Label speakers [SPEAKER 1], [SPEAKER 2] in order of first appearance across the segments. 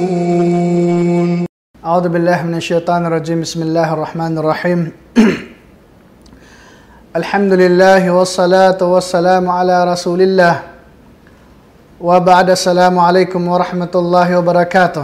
[SPEAKER 1] أعوذ بالله من الشيطان الرجيم. بسم الله الرحمن الرحيم. الحمد لله والصلاة والسلام على رسول الله وبعد. السلام عليكم ورحمة الله وبركاته.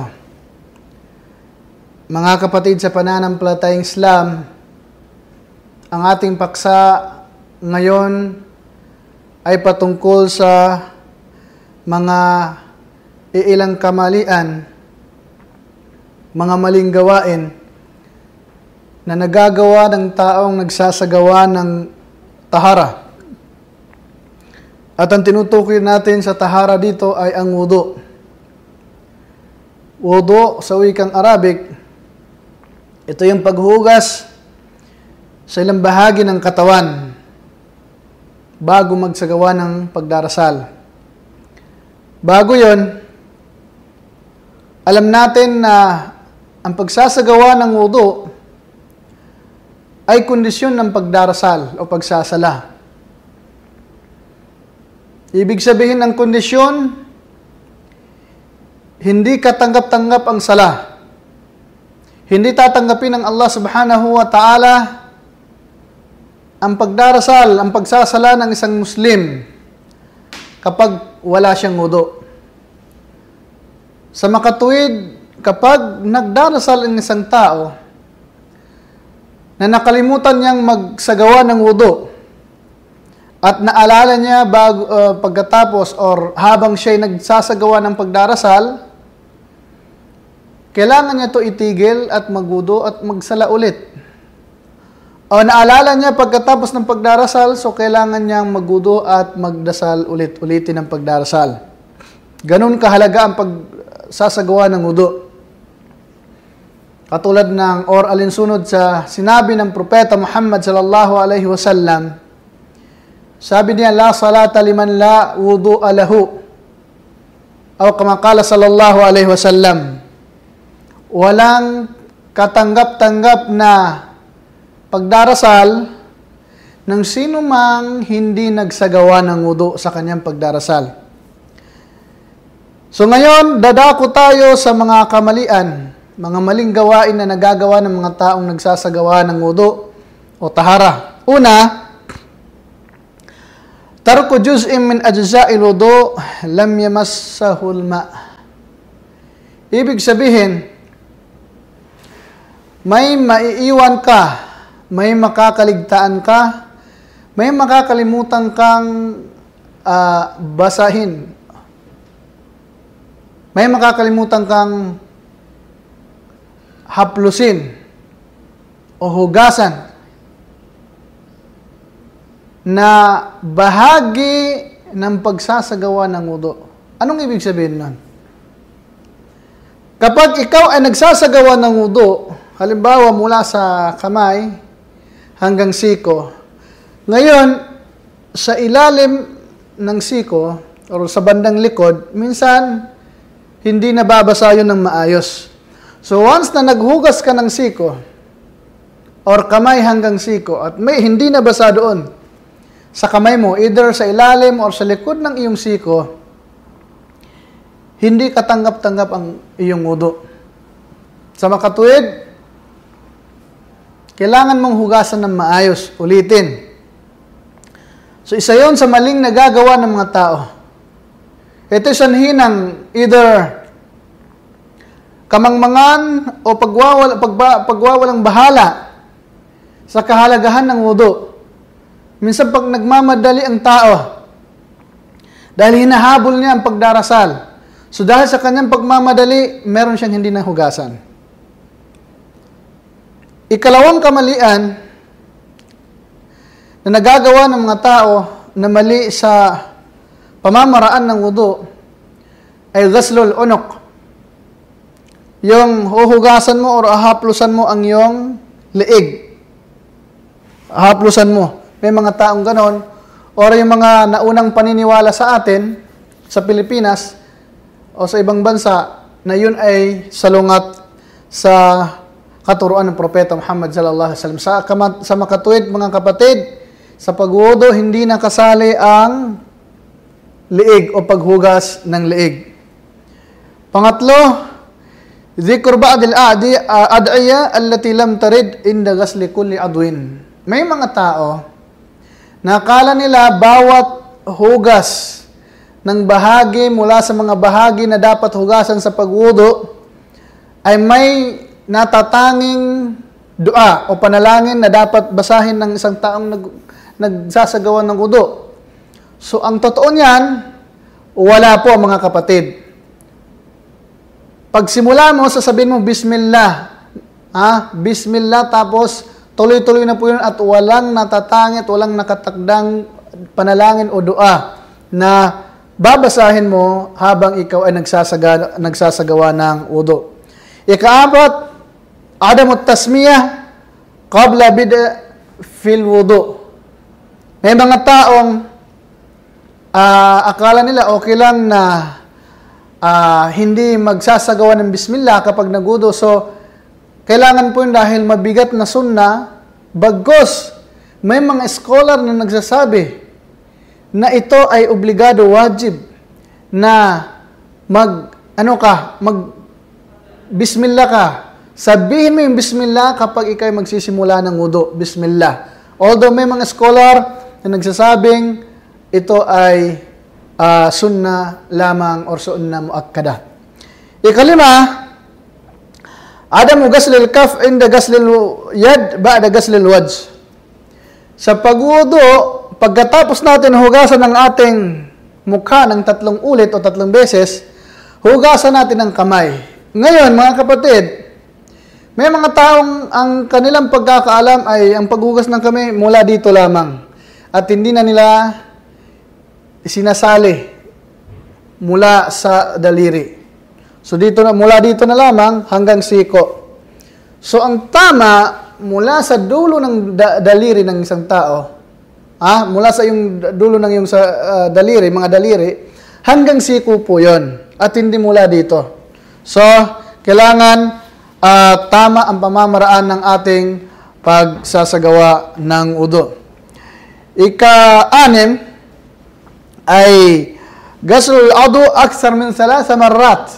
[SPEAKER 1] Mga kapatid sa pananampalatayang Islam, ang ating paksa ngayon ay patungkol sa mga iilang kamalian, mga maling gawain na nagagawa ng taong nagsasagawa ng tahara. At ang tinutukoy natin sa tahara dito ay ang wudu. Wudu sa wikang Arabic, ito yung paghugas sa ilang bahagi ng katawan bago magsagawa ng pagdarasal. Bago yon, alam natin na ang pagsasagawa ng wudu ay kondisyon ng pagdarasal o pagsasala. Ibig sabihin ng kondisyon, hindi katanggap-tanggap ang sala. Hindi tatanggapin ng Allah subhanahu wa ta'ala ang pagdarasal, ang pagsasala ng isang Muslim kapag wala siyang wudu. Sa makatuwid, kapag nagdarasal ang isang tao na nakalimutan niyang magsagawa ng wudu at naalala niya pagkatapos or habang siya'y nagsasagawa ng pagdarasal, kailangan niya ito itigil at magwudu at magsala ulit. O naalala niya pagkatapos ng pagdarasal, so kailangan niyang magwudu at magdasal ulit-ulitin ang pagdarasal. Ganun kahalaga ang pagsasagawa ng wudu. Katulad ng alinsunod sa sinabi ng Propeta Muhammad sallallahu alaihi wasallam, sabi niya, la salata liman la wudu'a lahu. O kama qala sallallahu alaihi wasallam, walang katanggap-tanggap na pagdarasal ng sino mang hindi nagsagawa ng wudu sa kanyang pagdarasal. So ngayon, dadako tayo sa mga kamalian, mga maling gawain na nagagawa ng mga taong nagsasagawa ng wudu o tahara. Una, tarku juz'in min ajza'il wudu lam yamassahul ma'. Ibig sabihin, may maiiwan ka, may makakaligtaan ka, may makakalimutan kang basahin, may makakalimutan kang haplusin o hugasan na bahagi ng pagsasagawa ng wudu. Anong ibig sabihin nun? Kapag ikaw ay nagsasagawa ng wudu, halimbawa mula sa kamay hanggang siko, ngayon sa ilalim ng siko o sa bandang likod, minsan hindi nababasa yun ng maayos. So once na naghugas ka ng siko or kamay hanggang siko at may hindi nabasa doon sa kamay mo, either sa ilalim or sa likod ng iyong siko, hindi katanggap-tanggap ang iyong wudu. Sa makatuwid, kailangan mong hugasan ng maayos, ulitin. So isa yon sa maling nagagawa ng mga tao. Ito sanhi ng either kamangmangan o pagwawalang bahala sa kahalagahan ng wudu. Minsan pag nagmamadali ang tao, dahil hinahabol niya ang pagdarasal, so dahil sa kanyang pagmamadali, meron siyang hindi nahugasan. Ikalawang kamalian na nagagawa ng mga tao na mali sa pamamaraan ng wudu ay ghaslul unuq. Yung huhugasan mo o ahaplusan mo ang iyong leeg. Ahaplusan mo. May mga taong ganon. O yung mga naunang paniniwala sa atin, sa Pilipinas, o sa ibang bansa, na yun ay salungat sa katuruan ng Propeta Muhammad sallallahu alaihi wasallam. Sa makatuwid, mga kapatid, sa pagwudu, hindi nakasali ang leeg o paghugas ng leeg. Pangatlo, Dhikr ba'd al-ad'iya allati lam tarid inda ghasli kulli adwin. May mga tao na akala nila bawat hugas ng bahagi mula sa mga bahagi na dapat hugasan sa pagwudu ay may natatanging dua o panalangin na dapat basahin ng isang taong nagsasagawa ng wudu. So, ang totoo niyan, wala po mga kapatid. Pagsimula mo, sasabihin mo, Bismillah. Bismillah, tapos tuloy-tuloy na po yun at walang natatangit, walang nakatakdang panalangin o dua na babasahin mo habang ikaw ay nagsasagawa ng wudu. Ika-4, adamut tasmiyah qabla bida fil wudu. May mga taong akala nila okay lang na hindi magsasagawa ng bismillah kapag nagudo. So, kailangan po yun dahil mabigat na sunna. Bagkus, may mga scholar na nagsasabi na ito ay obligado, wajib, na bismillah ka. Sabihin mo yung bismillah kapag ikaw magsisimula ng wudu. Bismillah. Although may mga scholar na nagsasabing ito ay sunnah lamang or sunnah muakkada. Ikalima, adamu ghaslil kaf inda ghaslil yad ba'da ghaslil wajh. Sa pagwudu, pagkatapos natin hugasan ng ating mukha ng 3 ulit o 3 beses, hugasan natin ang kamay. Ngayon, mga kapatid, may mga taong ang kanilang pagkakaalam ay ang paghugas ng kamay mula dito lamang. At hindi na nila sinasali mula sa daliri. So mula dito na lamang hanggang siko. So ang tama mula sa dulo ng daliri ng isang tao, mula sa yung dulo ng yung daliri, mga daliri, hanggang siko po 'yon at hindi mula dito. So kailangan tama ang pamamaraan ng ating pagsasagawa ng wudu. Ika-6 ay ghaslul adu akthar min 3 marrat.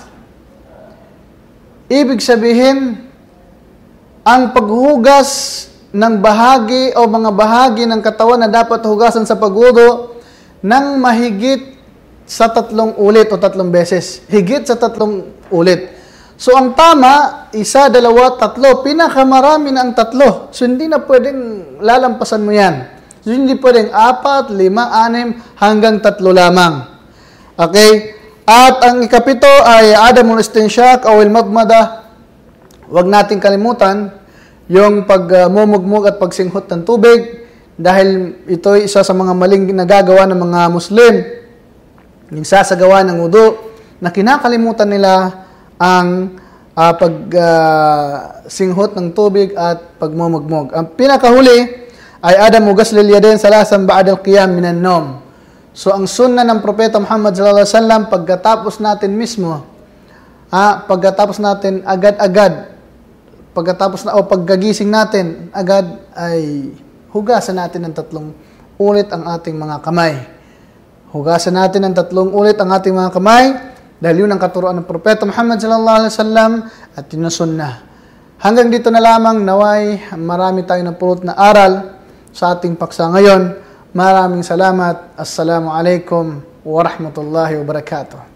[SPEAKER 1] Ibig sabihin, ang paghugas ng bahagi o mga bahagi ng katawan na dapat hugasan sa pagwudu ng mahigit sa 3 ulit o 3 beses. Higit sa 3 ulit. So, ang tama, 1, 2, 3. Pinakamarami na ang 3. So, hindi na pwedeng lalampasan mo yan. So, hindi pwedeng 4, 5, 6, hanggang 3 lamang. Okay? At ang ika-7 ay adamul istinshaq o al-madmada. Huwag nating kalimutan yung pagmumugmog at pagsinghot ng tubig dahil ito ay isa sa mga maling nagagawa ng mga Muslim. Yung sasagawa ng wudu na kinakalimutan nila ang pagsinghot ng tubig at pagmumugmog. Ang pinakahuli ay adamu ghaslil yadayn salasan ba'da al-qiyam minan nawm. So ang sunna ng propeta Muhammad sallallahu alaihi wasallam pagkatapos natin mismo, pagkatapos natin agad-agad, pagkatapos na o pagkagising natin, agad ay hugasan natin ng 3 ulit ang ating mga kamay. Hugasan natin ng 3 ulit ang ating mga kamay dahil yun ang katuruan ng propeta Muhammad sallallahu alaihi wasallam at yun ang sunnah. Hanggang dito na lamang, naway marami tayong napulot na aral sa ating paksa ngayon. Maraming salamat. Assalamu alaikum wa rahmatullahi wa barakatuh.